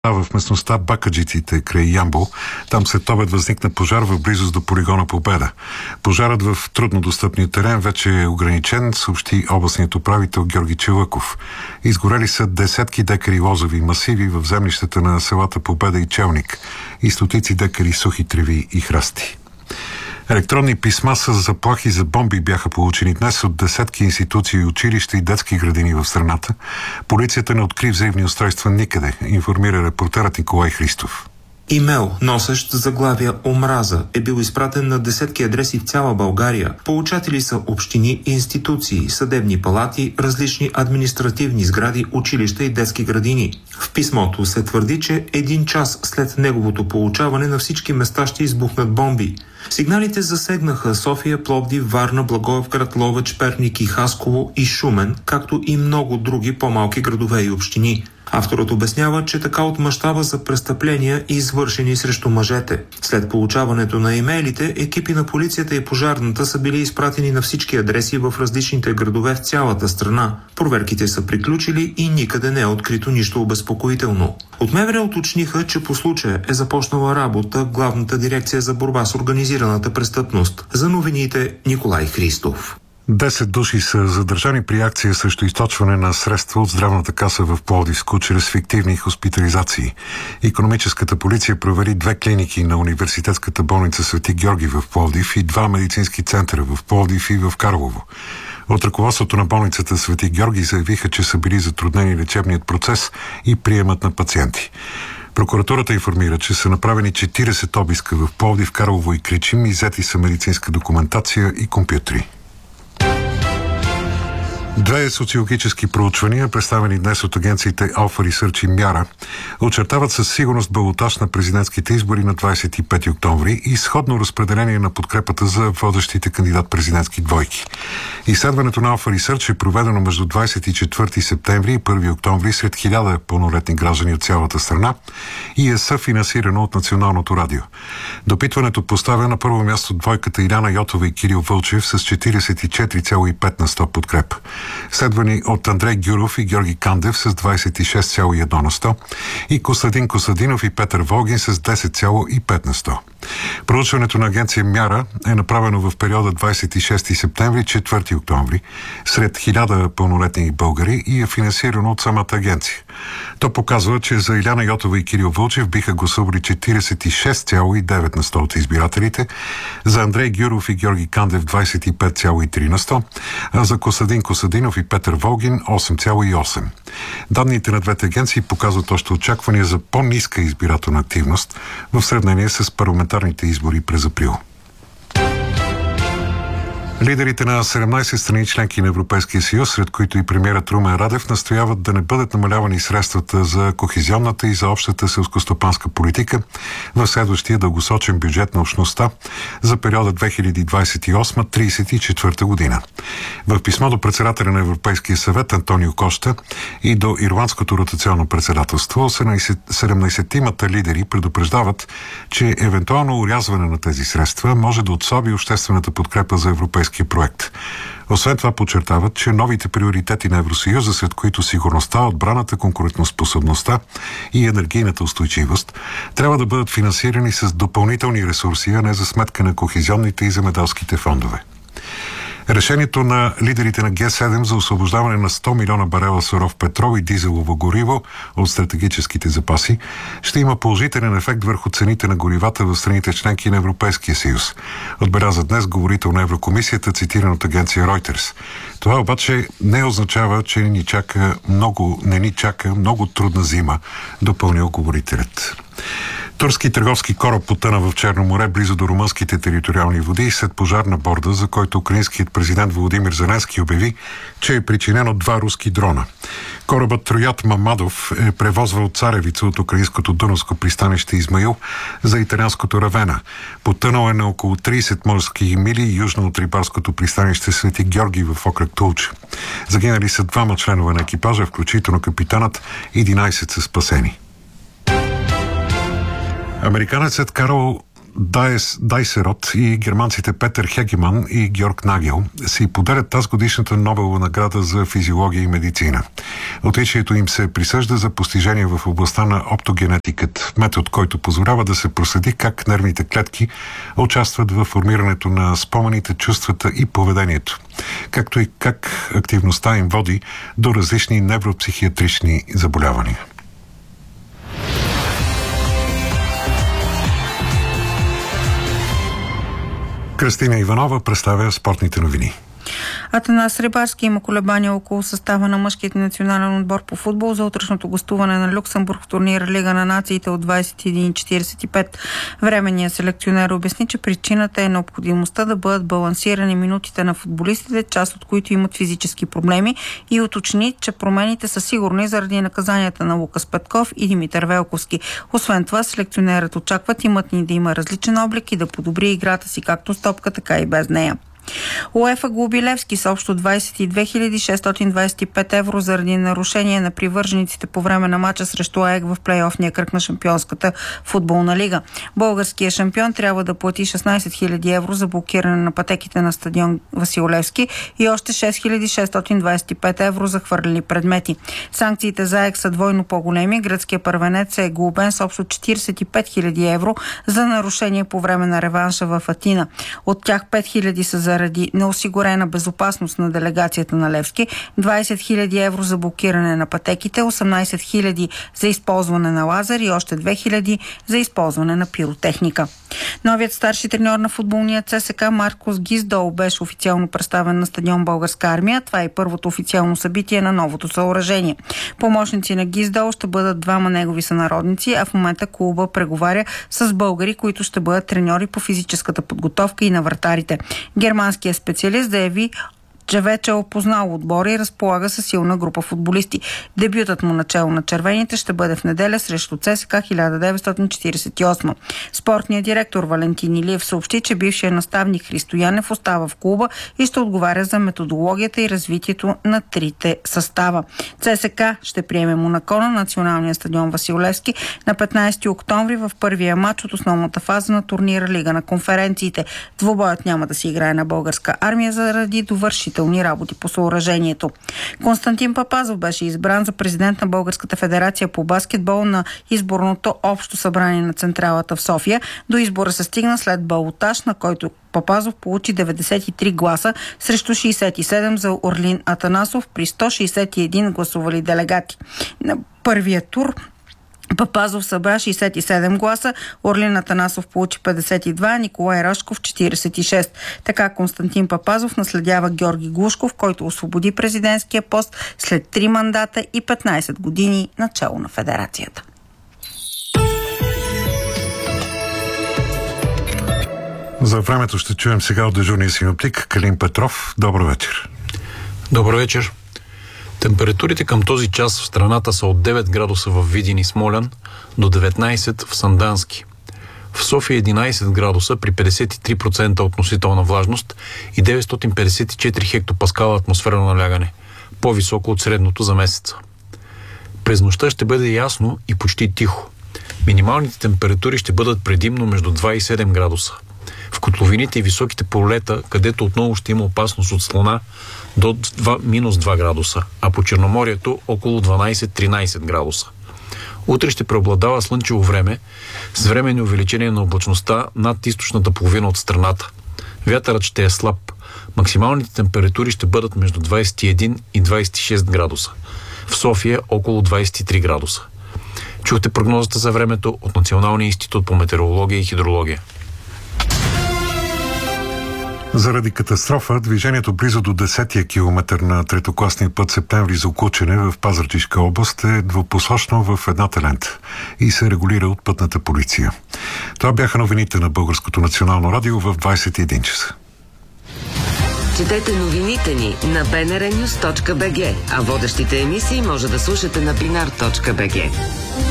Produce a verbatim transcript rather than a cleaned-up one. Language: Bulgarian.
в местността Бакаджиците край Ямбол. Там след обед възникна пожар в близост до полигона Победа. Пожарът в труднодостъпния терен вече е ограничен, съобщи областният управител Георги Челъков. Изгорели са десетки декари лозови масиви в землищата на селата Победа и Челник и стотици декари сухи треви и храсти. Електронни писма с заплахи за бомби бяха получени днес от десетки институции, училища и детски градини в страната. Полицията не откри взривни устройства никъде, информира репортерът Николай Христов. Имейл, носещ заглавия «Омраза», е бил изпратен на десетки адреси в цяла България. Получатели са общини, институции, съдебни палати, различни административни сгради, училища и детски градини. В писмото се твърди, че един час след неговото получаване на всички места ще избухнат бомби. Сигналите засегнаха София, Пловдив, Варна, Благоевград, Ловеч, Перник и Хасково и Шумен, както и много други по-малки градове и общини. Авторът обяснява, че така от мащаба за престъпления, извършени срещу мъжете. След получаването на имейлите, екипи на полицията и пожарната са били изпратени на всички адреси в различните градове в цялата страна. Проверките са приключили и никъде не е открито нищо обезпокоително. От МВР уточниха, че по случая е започнала работа Главната дирекция за борба с организираната престъпност. За новините Николай Христов. Десет души са задържани при акция срещу източване на средства от здравната каса в Пловдивско чрез фиктивни хоспитализации. Икономическата полиция провери две клиники на университетската болница Свети Георги в Пловдив и два медицински центъра в Пловдив и в Карлово. От ръководството на болницата Свети Георги заявиха, че са били затруднени лечебният процес и приемът на пациенти. Прокуратурата информира, че са направени четиридесет обиска в Пловдив, Карлово и Кричим, иззети са медицинска документация и компютри. Две социологически проучвания, представени днес от агенциите Alpha Research и Мяра, очертават със сигурност балотаж на президентските избори на двадесет и пети октомври и сходно разпределение на подкрепата за водещите кандидат-президентски двойки. Изследването на Alpha Research е проведено между двадесет и четвърти септември и първи октомври сред хиляда пълнолетни граждани от цялата страна и е съфинансирано от Националното радио. Допитването поставя на първо място двойката Иляна Йотова и Кирил Вълчев с четиридесет и четири цяло и пет на сто подкрепа, следвани от Андрей Гюров и Георги Кандев с двадесет и шест цяло и едно на сто и Костадин Костадинов и Петър Волгин с десет цяло и пет на сто. Проучването на агенция Мяра е направено в периода двадесет и шести септември – четвърти октомври сред хиляда пълнолетни българи и е финансирано от самата агенция. То показва, че за Иляна Йотова и Кирил Вълчев биха гласували четиридесет и шест цяло и девет на сто от избирателите, за Андрей Гюров и Георги Кандев двадесет и пет цяло и три на сто, а за Костадин Костадинов и Петър Волгин осем цяло и осем. Данните на двете агенции показват още очаквания за по-ниска избирателна активност в сравнение с парламентарните избори през април. Лидерите на седемнадесет страни членки на Европейския съюз, сред които и премиерът Румен Радев, настояват да не бъдат намалявани средствата за кохезионната и за общата селскостопанска политика в следващия дългосрочен бюджет на общността за периода две хиляди двадесет и осма до тридесет и четвърта година. В писмо до председателя на Европейския съвет Антонио Кошта и до Ирландското ротационно председателство, седемнадесетимата лидери предупреждават, че евентуално урязване на тези средства може да отслаби обществената подкрепа за европейския проект. Освен това подчертават, че новите приоритети на Евросъюза, след които сигурността, отбраната, конкурентоспособността и енергийната устойчивост, трябва да бъдат финансирани с допълнителни ресурси, а не за сметка на кохезионните и земеделските фондове. Решението на лидерите на Ге седем за освобождаване на сто милиона барела суров петрол и дизелово гориво от стратегическите запаси ще има положителен ефект върху цените на горивата в страните членки на Европейския съюз, отбеляза днес говорител на Еврокомисията, цитиран от агенция Reuters. Това обаче не означава, че ни чака много, не ни чака много трудна зима, допълнил говорителят. Турски търговски кораб потъна в Черно море близо до румънските териториални води след пожар на борда, за който украинският президент Володимир Зеленски обяви, че е причинен от два руски дрона. Корабът Троят Мамадов е превозвал царевица от украинското Дунавско пристанище Измаил за италианското Равена. Потънал е на около тридесет морски мили южно от рибарското пристанище Свети Георги в окръг Тулча. Загинали са двама членове на екипажа, включително капитанът, единадесет са спасени. Американецът Карл Дайс, Дайсерот и германците Петър Хегеман и Георг Нагел си поделят тази годишната Нобелова награда за физиология и медицина. Отличието им се присъжда за постижение в областта на оптогенетикът, метод, който позволява да се проследи как нервните клетки участват в формирането на спомените, чувствата и поведението, както и как активността им води до различни невропсихиатрични заболявания. Кристина Иванова представя спортните новини. Атанас Рибарски има колебания около състава на мъжкият национален отбор по футбол за утрешното гостуване на Люксембург в турнира Лига на нациите от двадесет и един четиридесет и пет. Временният селекционер обясни, че причината е необходимостта да бъдат балансирани минутите на футболистите, част от които имат физически проблеми, и уточни, че промените са сигурни заради наказанията на Лукас Петков и Димитър Велковски. Освен това, селекционерът очаква тимът ни да има различен облик и да подобри играта си както с топка, така и без нея. УЕФА глоби Левски с общо двадесет и две хиляди шестстотин двадесет и пет евро заради нарушение на привържениците по време на мача срещу АЕК в плейофния кръг на Шампионската футболна лига. Българският шампион трябва да плати шестнадесет хиляди евро за блокиране на пътеките на стадион Васил Левски и още шест хиляди шестстотин двадесет и пет евро за хвърлени предмети. Санкциите за АЕК са двойно по-големи. Гръцкият първенец е глобен с общо четиридесет и пет хиляди евро за нарушение по време на реванша в Атина. От тях пет хиляди са за заради неосигурена безопасност на делегацията на Левски, двадесет хиляди евро за блокиране на пътеките, осемнадесет хиляди за използване на лазер и още две хиляди за използване на пиротехника. Новият старши треньор на футболния ЦСКА Маркос Гиздол беше официално представен на стадион Българска армия. Това е първото официално събитие на новото съоръжение. Помощници на Гиздол ще бъдат двама негови сънародници, а в момента клуба преговаря с българи, които ще бъдат треньори по физическата подготовка и на вратарите. Германският специалист заяви, че вече е опознал отбора и разполага със силна група футболисти. Дебютът му начало на червените ще бъде в неделя срещу ЦСКА хиляда деветстотин четиридесет и осма. Спортният директор Валентин Илиев съобщи, че бившият наставник Христо Янев остава в клуба и ще отговаря за методологията и развитието на трите състава. ЦСКА ще приеме Монако на националния стадион Васил Левски на петнадесети октомври в първия матч от основната фаза на турнира Лига на конференциите. Двубоят няма да се играе на Българска армия заради довършителни работи по съоръжението. Константин Папазов беше избран за президент на Българската федерация по баскетбол на изборното общо събрание на централата в София. До избора се стигна след балотаж, на който Папазов получи деветдесет и три гласа срещу шейсет и седем за Орлин Атанасов при сто шейсет и един гласували делегати. На първия тур Папазов събра шейсет и седем гласа, Орлин Атанасов получи петдесет и два, Николай Рашков четиридесет и шест. Така Константин Папазов наследява Георги Глушков, който освободи президентския пост след три мандата и петнадесет години начало на федерацията. За времето ще чуем сега от дежурния синоптик Калин Петров. Добър вечер. Добър вечер. Температурите към този час в страната са от девет градуса в Видин и Смолян до деветнадесет в Сандански. В София единадесет градуса при петдесет и три процента относителна влажност и деветстотин петдесет и четири хектопаскала атмосферно налягане, по-високо от средното за месеца. През нощта ще бъде ясно и почти тихо. Минималните температури ще бъдат предимно между два и седем градуса. В котловините и високите полета, където отново ще има опасност от слона, до минус два градуса, а по Черноморието около дванадесет-тринадесет градуса. Утре ще преобладава слънчево време с временни увеличение на облачността над източната половина от страната. Вятърът ще е слаб. Максималните температури ще бъдат между двадесет и един и двадесет и шест градуса. В София около двадесет и три градуса. Чухте прогнозата за времето от Националния институт по метеорология и хидрология. Заради катастрофа, движението близо до десетия километър на третокласния път Септември за Окучене в Пазарджишка област е двупосочно в едната лента и се регулира от пътната полиция. Това бяха новините на Българското национално радио в двадесет и един часа. Четете новините ни на би ен ар нюс точка би джи, а водещите емисии може да слушате на бинар точка би джи.